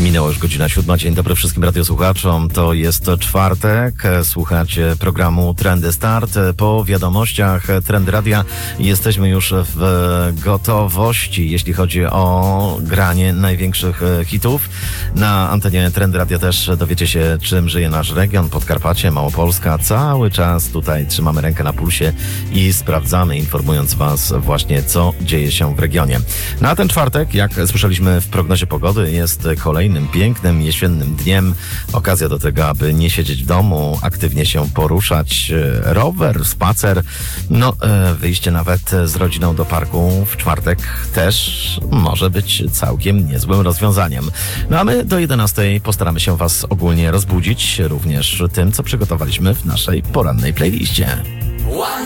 Minęła już godzina 7. Dzień dobry wszystkim radiosłuchaczom. To jest czwartek. Słuchacie programu Trendy Start. Po wiadomościach Trendy Radia jesteśmy już w gotowości, jeśli chodzi o granie największych hitów. Na antenie Trendy Radia też dowiecie się, czym żyje nasz region, Podkarpacie, Małopolska. Cały czas tutaj trzymamy rękę na pulsie i sprawdzamy, informując Was właśnie, co dzieje się w regionie. Na ten czwartek, jak słyszeliśmy w prognozie pogody, jest kolejnym pięknym, jesiennym dniem. Okazja do tego, aby nie siedzieć w domu, aktywnie się poruszać. Rower, spacer, wyjście nawet z rodziną do parku w czwartek też może być całkiem niezłym rozwiązaniem. No a my do 11 postaramy się Was ogólnie rozbudzić, również tym, co przygotowaliśmy w naszej porannej playliście.